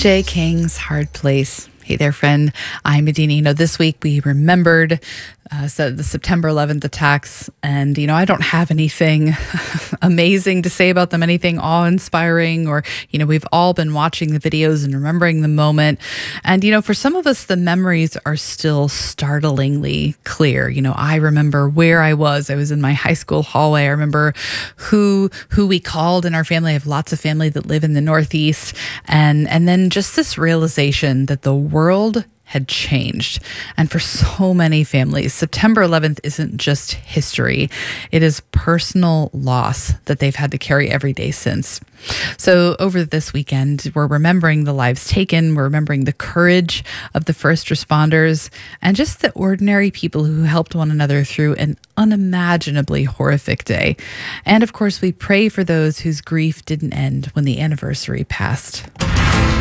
BJ King's Hard Place. Hey there, friend. I'm Medina. This week we remembered the September 11th attacks. And, I don't have anything amazing to say about them, anything awe-inspiring, or, we've all been watching the videos and remembering the moment. And, for some of us, the memories are still startlingly clear. I remember where I was. I was in my high school hallway. I remember who we called in our family. I have lots of family that live in the Northeast. And then just this realization that the world had changed. And for so many families, September 11th isn't just history. It is personal loss that they've had to carry every day since. So over this weekend, we're remembering the lives taken. We're remembering the courage of the first responders and just the ordinary people who helped one another through an unimaginably horrific day. And of course, we pray for those whose grief didn't end when the anniversary passed.